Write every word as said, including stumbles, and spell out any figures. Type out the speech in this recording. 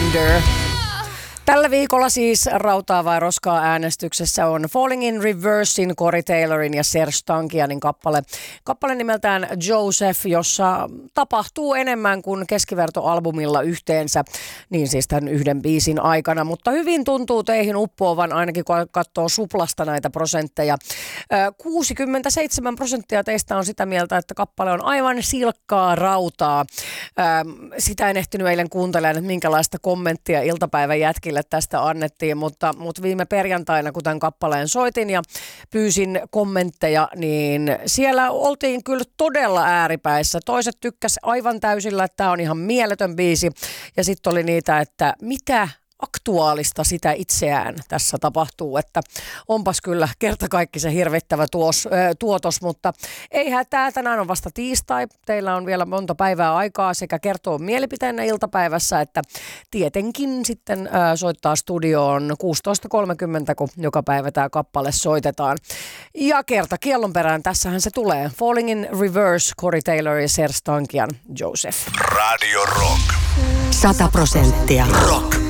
Wonder. Tällä viikolla siis rautaa vai roskaa äänestyksessä on Falling in Reversein, Corey Taylorin ja Serj Tankianin kappale. Kappale nimeltään Joseph, jossa tapahtuu enemmän kuin keskivertoalbumilla yhteensä, niin siis tämän yhden biisin aikana. Mutta hyvin tuntuu teihin uppoavan, ainakin kun katsoo Suplasta näitä prosentteja. kuusikymmentäseitsemän prosenttia teistä on sitä mieltä, että kappale on aivan silkkaa rautaa. Sitä en ehtinyt eilen kuuntelemaan, että minkälaista kommenttia iltapäivän jätkille tästä annettiin, mutta, mutta viime perjantaina, kun tämän kappaleen soitin ja pyysin kommentteja, niin siellä oltiin kyllä todella ääripäissä. Toiset tykkäs aivan täysillä, että tämä on ihan mieletön biisi, ja sitten oli niitä, että mitä aktuaalista sitä itseään tässä tapahtuu, että onpas kyllä kertakaikkisen hirvittävä tuos, äh, tuotos, mutta ei hätää, tänään on vasta tiistai, teillä on vielä monta päivää aikaa sekä kertoa mielipiteenä iltapäivässä, että tietenkin sitten äh, soittaa studioon kuusitoista kolmekymmentä, kun joka päivä tämä kappale soitetaan. Ja kerta kiellon perään, tässähän se tulee. Falling in Reverse, Corey Taylor ja Serj Tankian, Joseph. Radio Rock. Sata prosenttia rock.